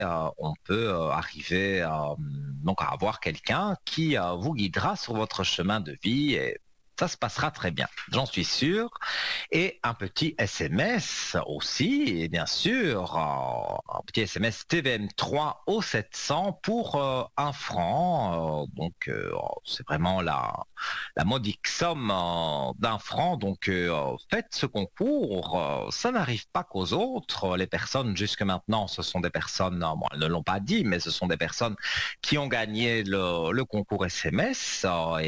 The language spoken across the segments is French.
on peut arriver donc à avoir quelqu'un qui vous guidera sur votre chemin de vie et ça se passera très bien, j'en suis sûr. Et un petit SMS aussi, et bien sûr, un petit SMS TVM3 au 700 pour 1 franc. C'est vraiment la modique somme d'1 franc. Donc, faites ce concours. Ça n'arrive pas qu'aux autres. Les personnes, jusque maintenant, ce sont des personnes, bon, elles ne l'ont pas dit, mais ce sont des personnes qui ont gagné le concours SMS.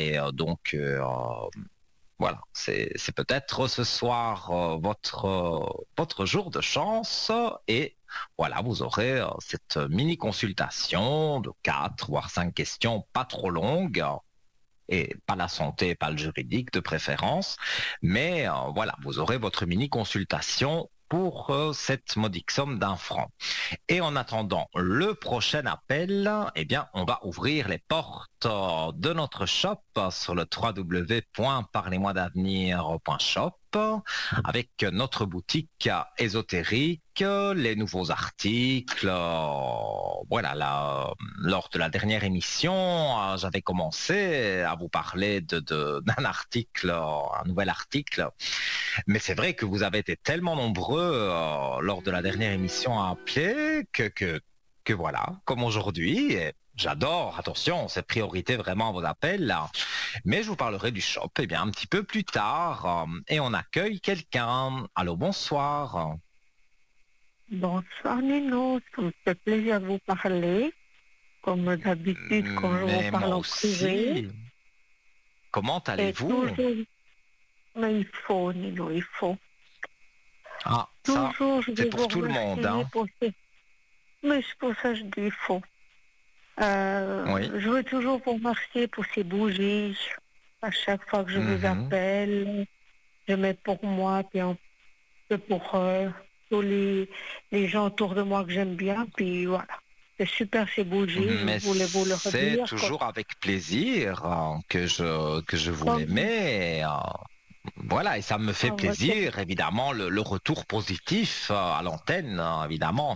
Voilà, c'est peut-être ce soir votre jour de chance et voilà, vous aurez cette mini consultation de 4 voire 5 questions pas trop longues et pas la santé, pas le juridique de préférence, mais voilà, vous aurez votre mini consultation pour cette modique somme d'1 franc. Et en attendant le prochain appel, eh bien, on va ouvrir les portes de notre shop sur le www.parlez-moi-d'avenir.shop avec notre boutique ésotérique, les nouveaux articles. Voilà, lors de la dernière émission, j'avais commencé à vous parler d'un article, un nouvel article. Mais c'est vrai que vous avez été tellement nombreux lors de la dernière émission à appeler que voilà, comme aujourd'hui. Et j'adore, attention, c'est priorité vraiment à vos appels là. Mais je vous parlerai du shop eh bien, un petit peu plus tard. Et on accueille quelqu'un. Allô, bonsoir. Bonsoir Nino, ça me fait plaisir de vous parler. Comme d'habitude, quand je vous Mais moi parle en privé. aussi. Comment Et allez-vous? toujours, mais il faut, Nino, il faut. Ah, ça, Toujours, je c'est vais pour vous tout le monde, remercier hein. pour ces... Mais c'est pour ça que je dis il faut. Oui. Je veux toujours vous remercier pour ces bougies. À chaque fois que je vous Mhm. appelle, je mets pour moi, puis un peu pour tous les gens autour de moi que j'aime bien. Puis voilà. C'est super ces bougies, je Mais voulais vous le c'est redire. toujours avec plaisir que je vous les Comme, mets. Voilà, et ça me fait ah ouais, plaisir, évidemment, le retour positif à l'antenne, évidemment,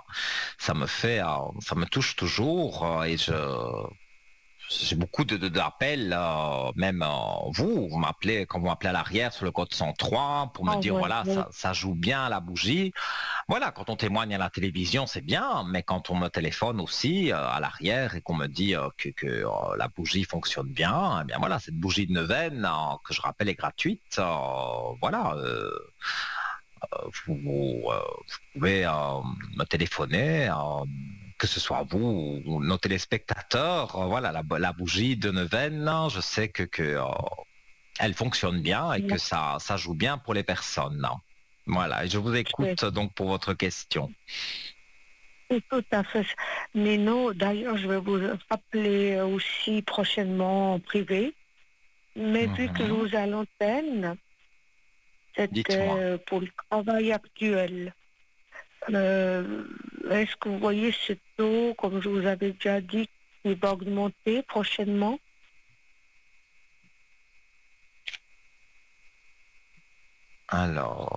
ça me touche toujours j'ai beaucoup d'appels, même vous m'appelez, quand vous m'appelez à l'arrière sur le code 103 pour me ah dire, ouais, voilà, ouais. ça joue bien la bougie. Voilà, quand on témoigne à la télévision, c'est bien, mais quand on me téléphone aussi à l'arrière et qu'on me dit que la bougie fonctionne bien, eh bien voilà, cette bougie de neuvaine, que je rappelle est gratuite, voilà, vous pouvez me téléphoner, que ce soit vous ou nos téléspectateurs, voilà, la bougie de neuvaine, je sais que elle fonctionne bien et que ça joue bien pour les personnes. Voilà, et je vous C'est écoute donc pour votre question. c'est tout à fait ça. Nino, d'ailleurs, je vais vous rappeler aussi prochainement en privé, mais vu que je Mhm. vous ai à l'antenne, Dites-moi. c'était pour le travail actuel. Euh, Est-ce que vous voyez ce taux, comme je vous avais déjà dit, qui va augmenter prochainement? Alors,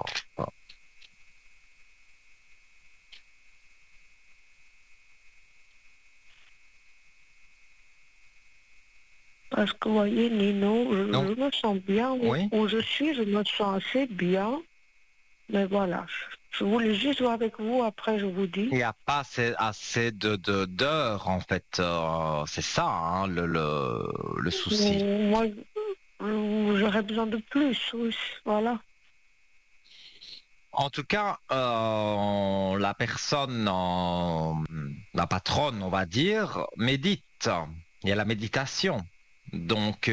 Parce que vous voyez, Nino, donc, je me sens bien oui, où je suis, je me sens assez bien. Mais voilà, je voulais juste voir avec vous, après je vous dis. il n'y a pas assez d'heures en fait. C'est ça hein, le souci. Moi, j'aurais besoin de plus, oui, voilà. En tout cas, la personne, la patronne, on va dire, médite. Il y a la méditation. Donc,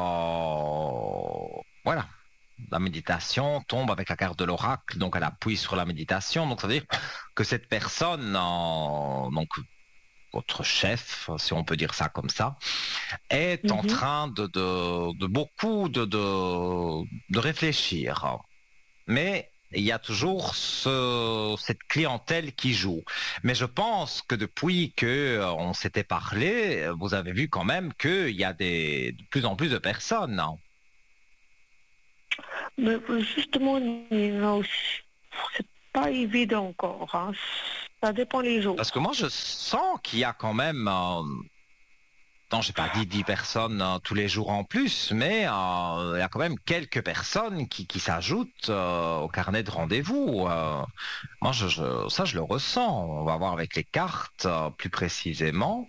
voilà. La méditation tombe avec la carte de l'oracle, donc elle appuie sur la méditation. Donc, ça veut dire que cette personne, donc votre chef, si on peut dire ça comme ça, est en Mhm. train de beaucoup de réfléchir. Mais il y a toujours cette clientèle qui joue. Mais je pense que depuis que on s'était parlé, vous avez vu quand même qu'il y a de plus en plus de personnes, hein. Mais justement, Nino, c'est pas évident encore, hein. Ça dépend les jours. Parce que moi, je sens qu'il y a quand même, non, j'ai pas dit 10 personnes tous les jours en plus, mais il y a quand même quelques personnes qui s'ajoutent au carnet de rendez-vous. Moi, ça, je le ressens. On va voir avec les cartes plus précisément.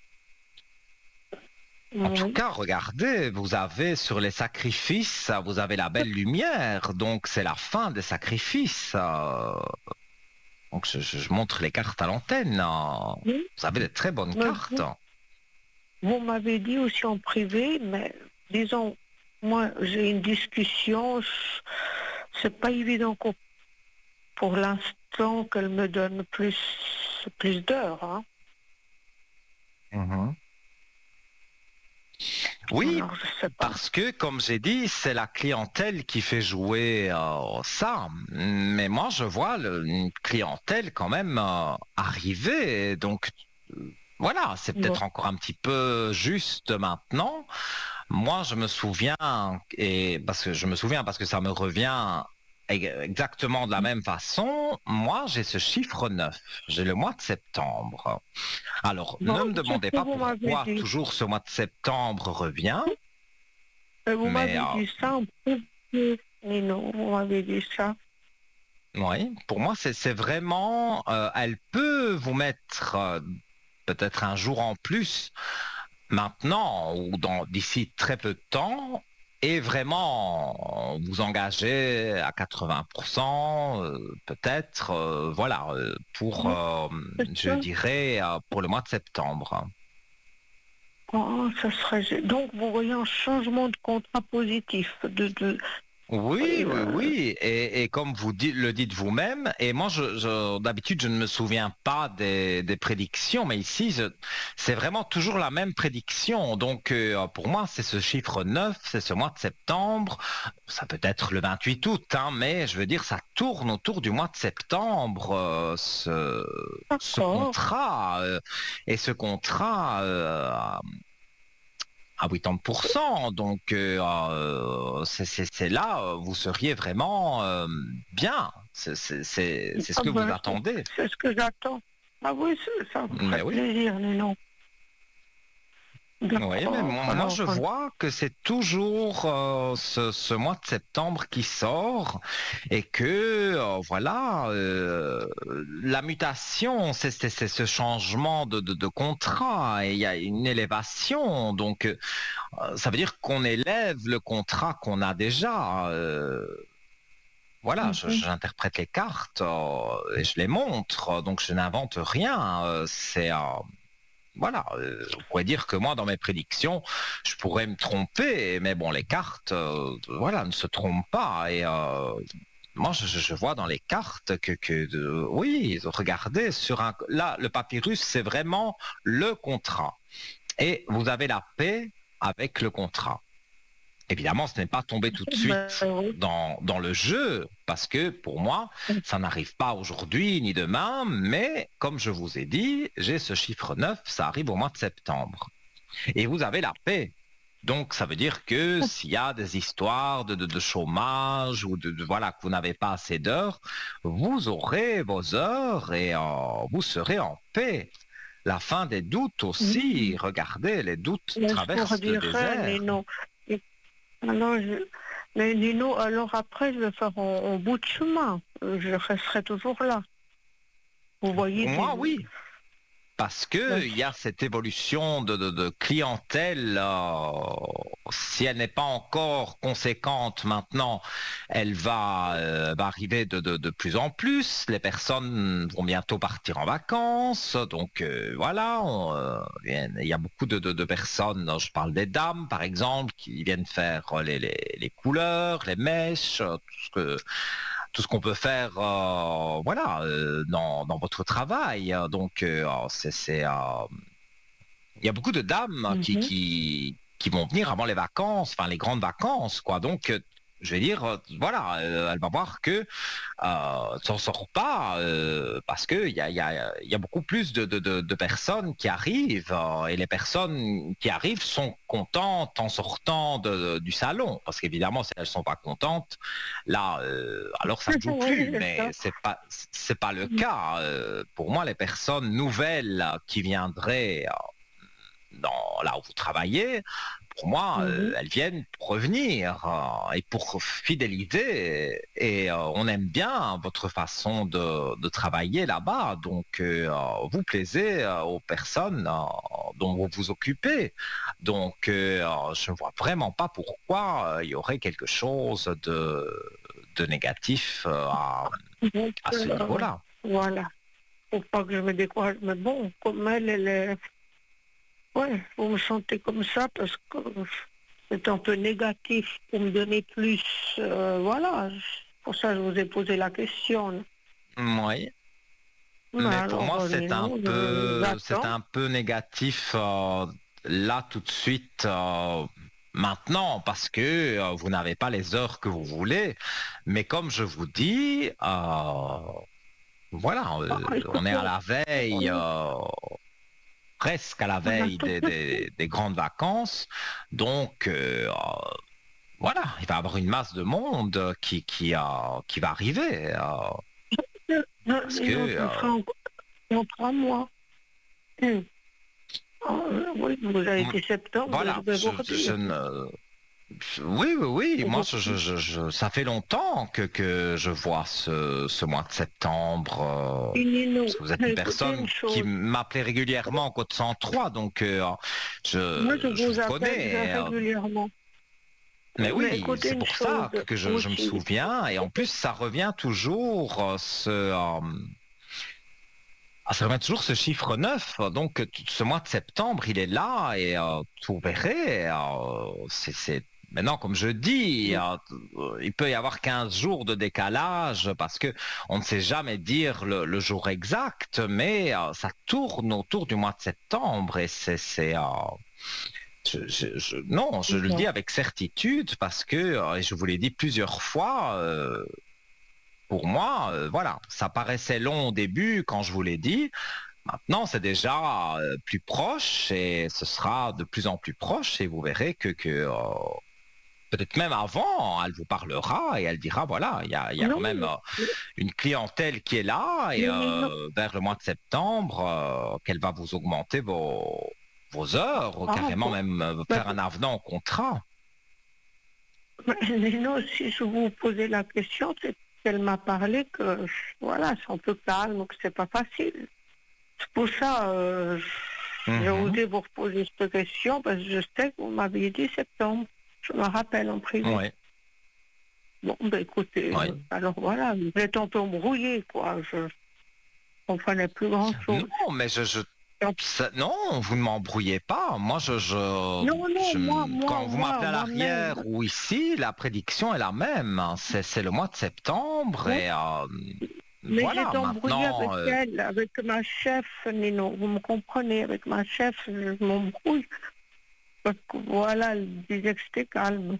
En tout cas, regardez, vous avez sur les sacrifices, vous avez la belle lumière, donc c'est la fin des sacrifices. Donc je montre les cartes à l'antenne. Oui. Vous avez des très bonnes cartes. Vous m'avez dit aussi en privé, mais disons, moi j'ai une discussion, c'est pas évident pour l'instant qu'elle me donne plus d'heures. Hein. Mhm. Oui, alors, je sais pas. parce que, comme j'ai dit, c'est la clientèle qui fait jouer ça. Mais moi, je vois une clientèle quand même arriver. Donc, voilà, c'est peut-être Bon. encore un petit peu juste maintenant. Moi, je me souviens, parce que ça me revient exactement de la même façon. Moi, j'ai ce chiffre 9. J'ai le mois de septembre. Alors, Bon, ne me demandez qu'est-ce que pas vous m'avez pourquoi dit? toujours ce mois de septembre revient, Vous mais m'avez dit ça en privé, Nino, vous m'avez dit ça. oui, pour moi, c'est vraiment, elle peut vous mettre peut-être un jour en plus maintenant ou d'ici très peu de temps et vraiment vous engager à 80%, peut-être, voilà, pour, Oui, c'est je ça. dirais, pour le mois de septembre. Oh, ça serait... Donc, vous voyez un changement de contrat positif. Oui, oui, Euh, oui. Et comme le dites vous-même, et moi, d'habitude, je ne me souviens pas des prédictions, mais ici, c'est vraiment toujours la même prédiction. Donc, pour moi, c'est ce chiffre 9, c'est ce mois de septembre. Ça peut être le 28 août, hein, mais je veux dire, ça tourne autour du mois de septembre, ce d'accord. contrat. Et ce contrat, à 80%. Donc, c'est là, vous seriez vraiment bien. C'est ce Ah que vous ben, attendez. c'est ce que j'attends. Ah oui, ça me Mais ferait oui. plaisir, Nino. Oui, mais D'accord. moi, Alors, je vois que c'est toujours ce mois de septembre qui sort et que, voilà, la mutation, c'est ce changement de contrat et il y a une élévation. Donc, ça veut dire qu'on élève le contrat qu'on a déjà. Voilà, mhm. j'interprète les cartes et je les montre, donc je n'invente rien. Voilà, vous pourrez dire que moi, dans mes prédictions, je pourrais me tromper, mais bon, les cartes, voilà, ne se trompent pas. Et moi, je vois dans les cartes oui, regardez, là, le papyrus, c'est vraiment le contrat. Et vous avez la paix avec le contrat. Évidemment, ce n'est pas tombé tout de Ben, suite oui. dans le jeu, parce que pour moi, ça n'arrive pas aujourd'hui ni demain, mais comme je vous ai dit, j'ai ce chiffre 9, ça arrive au mois de septembre. Et vous avez la paix. Donc, ça veut dire que s'il y a des histoires de chômage ou voilà, que vous n'avez pas assez d'heures, vous aurez vos heures et vous serez en paix. La fin des doutes aussi, Mhm. regardez, les doutes Mais je vous traversent le redirai, désert. Nino. Et alors, mais Nino, alors après, je vais faire en bout de chemin. Je resterai toujours là. Vous voyez, Pour moi, oui. Parce que ben, il y a cette évolution de clientèle, si elle n'est pas encore conséquente maintenant, elle va arriver de plus en plus. Les personnes vont bientôt partir en vacances, donc voilà, il y a beaucoup de personnes, je parle des dames par exemple, qui viennent faire les couleurs, les mèches, tout ce qu'on peut faire voilà, dans votre travail. Donc, il y a beaucoup de dames mhm. qui vont venir avant les vacances, enfin les grandes vacances, quoi. Donc, je vais dire, voilà, elle va voir que s'en sort pas parce que il y a beaucoup plus de personnes qui arrivent et les personnes qui arrivent sont contentes en sortant du salon parce qu'évidemment si elles sont pas contentes là alors ça ne joue Oui, plus c'est mais ça. c'est pas le cas. Pour moi les personnes nouvelles qui viendraient dans là où vous travaillez pour moi, Mhm. elles viennent pour revenir et pour fidéliser. Et on aime bien votre façon de travailler là-bas. Donc, vous plaisez aux personnes dont vous vous occupez. Donc, je ne vois vraiment pas pourquoi il y aurait quelque chose de négatif Donc, à ce niveau-là. voilà. Faut pas que je me décourage. Mais bon, comme elle est... Ouais, vous me sentez comme ça parce que c'est un peu négatif pour me donner plus. Voilà. Pour ça, je vous ai posé la question. Oui. Mais Mais pour alors, moi, non, c'est j'attends. un peu négatif là tout de suite maintenant parce que vous n'avez pas les heures que vous voulez. Mais comme je vous dis, voilà, Ah, on est à écoutez, la veille, presque à la on a veille tout fait. des grandes vacances. Donc, voilà, il va y avoir une masse de monde qui va arriver. Non, Parce mais que, non, ça sera en 3 mois. Hum. Ah, oui, vous avez dit septembre, je voilà, vais vous je redire. ne... Oui, oui, oui. Je Moi, vous redis. ça fait longtemps que je vois ce mois de septembre. Et Nino, Parce que vous êtes une écoutez une personne qui chose. m'appelait régulièrement au code 103, donc Moi, je je vous vous appelle connais. régulièrement. Mais Oui, mais oui, écoutez c'est une pour chose ça que je me aussi. souviens. Et en plus, ça revient toujours ça revient toujours ce chiffre 9. Donc, ce mois de septembre, il est là et vous verrez. Maintenant, comme je dis, il peut y avoir 15 jours de décalage parce que on ne sait jamais dire le jour exact, mais ça tourne autour du mois de septembre et non, je le dis Non. avec certitude parce que, et je vous l'ai dit plusieurs fois, pour moi, voilà, ça paraissait long au début quand je vous l'ai dit. Maintenant, c'est déjà plus proche et ce sera de plus en plus proche et vous verrez peut-être même avant, elle vous parlera et elle dira, voilà, il y a quand Non, même une clientèle qui est là et non, vers le mois de septembre, qu'elle va vous augmenter vos heures, ou ah, carrément bon. même Mais, faire un avenant au contrat. mais non, si je vous posais la question, c'est qu'elle m'a parlé que, voilà, c'est un peu calme, que c'est pas facile. C'est pour ça, j'ai Mhm. osé vous reposer cette question, parce que je sais que vous m'aviez dit septembre. Je me rappelle en privé. Oui, Bon, ben écoutez, oui. alors voilà, vous êtes un peu embrouillé, quoi. Je comprenais plus grand-chose. Non, mais non, vous ne m'embrouillez pas. Moi, Non, non, quand vous m'appelez à moi-même. l'arrière ou ici, la prédiction est la même. C'est le mois de septembre Oui, et mais voilà. j'étais embrouillée avec Maintenant, elle, avec ma chef, Nino. Vous me comprenez, avec ma chef, je m'embrouille. Parce que voilà, elle disait que c'était calme.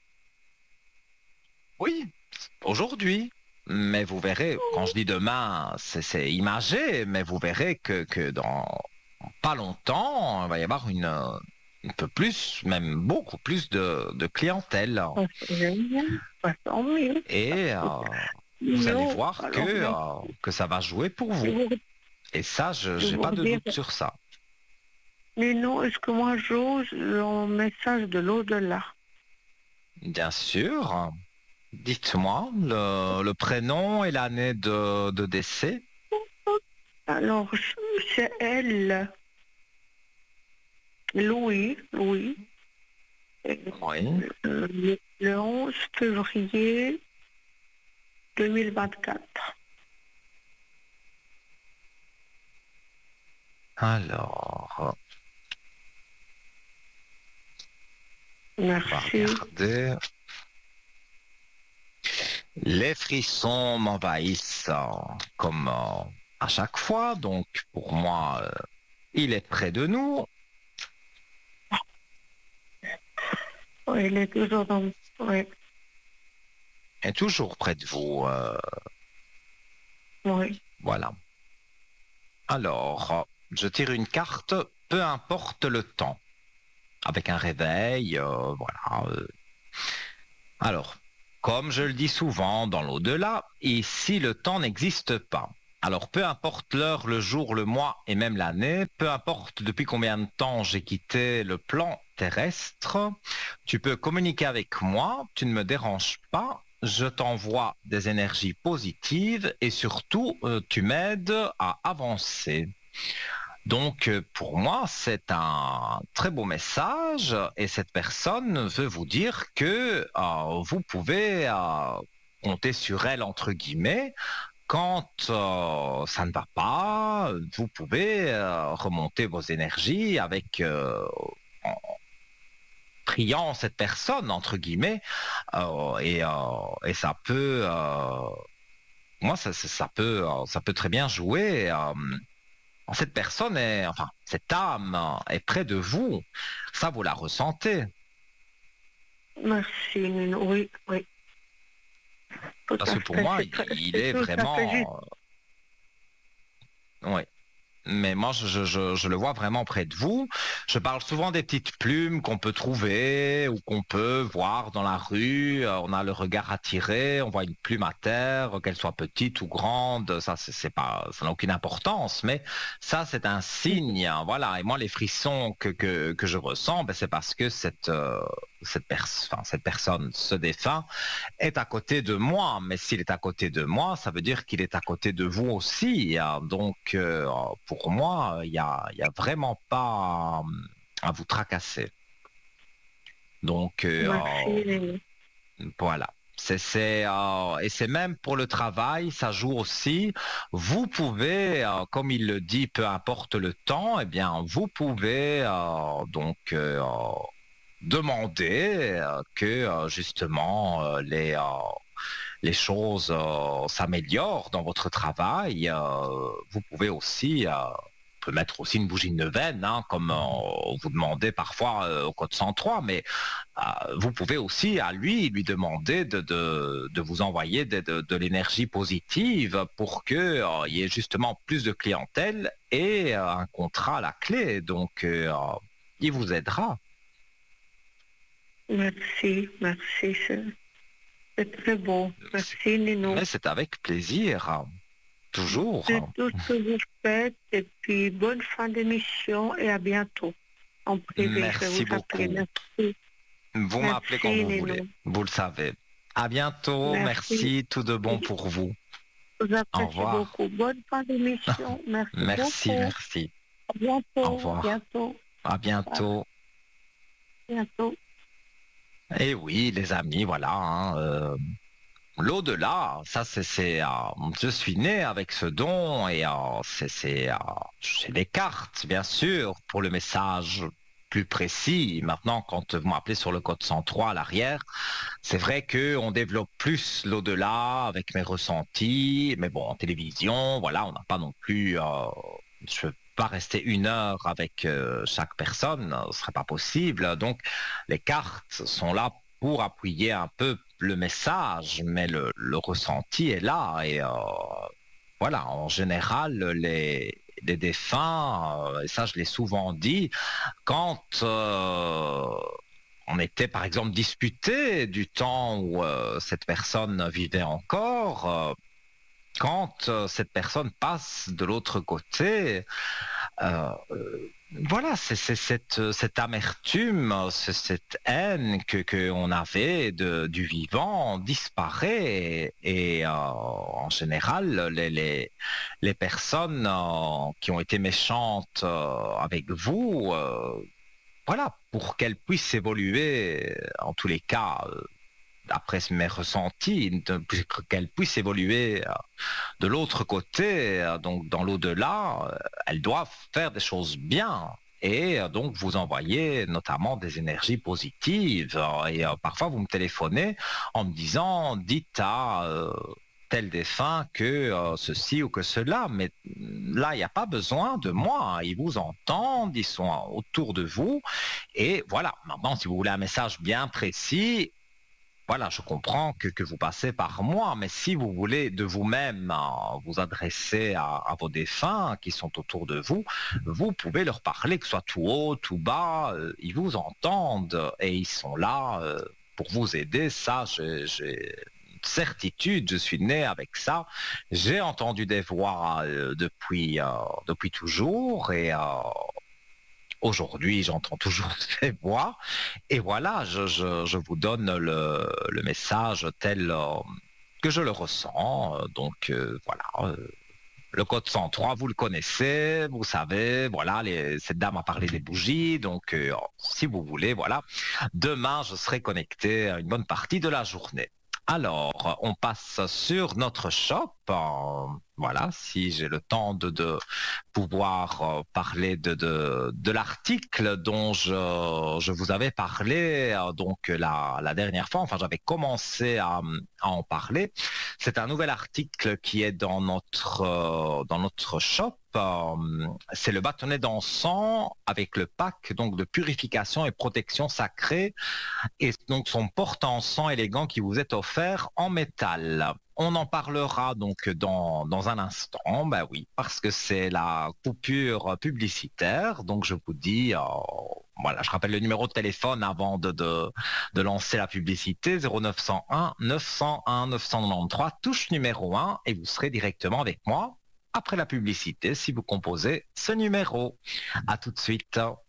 oui, aujourd'hui. Mais vous verrez, quand je dis demain, c'est imagé, mais vous verrez que dans pas longtemps, il va y avoir un peu plus, même beaucoup plus de clientèle. Ça, c'est génial. Ça, tant mieux. Et vous allez Non, voir alors moi, que ça va jouer pour je vous. vous, Et ça, je je n'ai vous pas de redire. doute sur ça. Mais non, est-ce que moi j'ose le message de l'au-delà? Bien sûr. Dites-moi le prénom et l'année de décès. Alors, c'est elle, Louis, Oui. le 11 février 2024. Alors, on va Merci. regarder. Les frissons m'envahissent comme à chaque fois. Donc, pour moi, il est près de nous. Oui, il est toujours dans... Oui. est toujours près de vous. Oui. Voilà. Alors, je tire une carte, peu importe le temps, avec un réveil, voilà. Alors, comme je le dis souvent dans l'au-delà, ici le temps n'existe pas. Alors, peu importe l'heure, le jour, le mois et même l'année, peu importe depuis combien de temps j'ai quitté le plan terrestre, tu peux communiquer avec moi, tu ne me déranges pas, je t'envoie des énergies positives et surtout, tu m'aides à avancer. Donc, pour moi, c'est un très beau message et cette personne veut vous dire que vous pouvez compter sur elle, entre guillemets, quand ça ne va pas, vous pouvez remonter vos énergies avec en priant cette personne, entre guillemets, et ça peut, moi, ça peut très bien jouer. Cette personne est, enfin, cette âme est près de vous. Ça, vous la ressentez. Merci, Nino. Oui, oui. Tout Parce à que pour fait. moi, C'est il c'est est tout à fait juste. vraiment, ouais. Mais moi, je le vois vraiment près de vous. Je parle souvent des petites plumes qu'on peut trouver ou qu'on peut voir dans la rue. On a le regard attiré, on voit une plume à terre, qu'elle soit petite ou grande. Ça, c'est pas, ça n'a aucune importance. Mais ça, c'est un signe, hein, voilà. Et moi, les frissons que je ressens, ben, c'est parce que cette personne, ce défunt, est à côté de moi, mais s'il est à côté de moi, ça veut dire qu'il est à côté de vous aussi, hein. Donc, pour moi, il y a vraiment pas à vous tracasser. Donc, Merci, Nino. voilà. Et c'est même pour le travail, ça joue aussi. Vous pouvez, comme il le dit, peu importe le temps, eh bien, vous pouvez demander que justement les choses s'améliorent dans votre travail. Vous pouvez aussi, on peut mettre aussi une bougie de neuvaine, hein, comme vous demandez parfois au code 103, mais vous pouvez aussi à lui demander de vous envoyer de l'énergie positive pour que il y ait justement plus de clientèle et un contrat à la clé. Donc, il vous aidera. Merci, merci. C'est très beau. Merci, Nino. Mais c'est avec plaisir, hein, toujours. C'est tout ce que vous faites et puis bonne fin d'émission et à bientôt. En privé, je vais Merci vous appeler. beaucoup. Merci. Vous m'appelez quand Merci, vous Nino. voulez. Vous le savez. À bientôt. Merci. Merci. Tout de bon pour vous. Je vous Au apprécie revoir. beaucoup. Bonne fin d'émission. Merci Merci, beaucoup. merci. À Au bientôt, revoir. bientôt, À bientôt. bientôt. Et oui, les amis, voilà, hein, l'au-delà, ça je suis né avec ce don et j'ai des cartes, bien sûr, pour le message plus précis. Maintenant, quand vous m'appelez sur le code 103 à l'arrière, c'est vrai que on développe plus l'au-delà avec mes ressentis, mais bon, en télévision, voilà, on n'a pas non plus, je peux pas rester 1 heure avec chaque personne, ce serait pas possible. Donc, les cartes sont là pour appuyer un peu le message, mais le ressenti est là. Et voilà, en général, les défunts, et ça je l'ai souvent dit, quand on était par exemple disputé du temps où cette personne vivait encore, quand cette personne passe de l'autre côté, voilà, c'est cette amertume, c'est cette haine que on avait du vivant disparaît et en général les personnes qui ont été méchantes avec vous, voilà, pour qu'elles puissent évoluer en tous les cas. D'après mes ressentis, qu'elles puissent évoluer de l'autre côté, donc dans l'au-delà, elles doivent faire des choses bien. Et donc vous envoyez notamment des énergies positives. Et parfois vous me téléphonez en me disant, dites à tel défunt que ceci ou que cela. Mais là, il n'y a pas besoin de moi, hein. Ils vous entendent, ils sont autour de vous. Et voilà, maintenant, si vous voulez un message bien précis, voilà, je comprends que vous passez par moi, mais si vous voulez de vous-même vous adresser à vos défunts qui sont autour de vous, vous pouvez leur parler, que ce soit tout haut, tout bas, ils vous entendent et ils sont là pour vous aider. Ça, j'ai certitude, je suis né avec ça. J'ai entendu des voix depuis toujours et aujourd'hui, j'entends toujours ces voix. Et voilà, je vous donne le message tel que je le ressens. Donc voilà, le code 103, vous le connaissez, vous savez, voilà, cette dame a parlé des bougies. Donc si vous voulez, voilà, demain, je serai connecté à une bonne partie de la journée. Alors, on passe sur notre shop. Voilà, si j'ai le temps de pouvoir parler de l'article dont je vous avais parlé donc la dernière fois. Enfin, j'avais commencé à en parler. C'est un nouvel article qui est dans notre shop. C'est le bâtonnet d'encens avec le pack donc de purification et protection sacrée et donc son porte-encens élégant qui vous est offert en métal. On en parlera donc dans un instant, ben oui, parce que c'est la coupure publicitaire. Donc je vous dis, voilà, je rappelle le numéro de téléphone avant de lancer la publicité, 0901 901 993, touche numéro 1, et vous serez directement avec moi après la publicité si vous composez ce numéro. À tout de suite.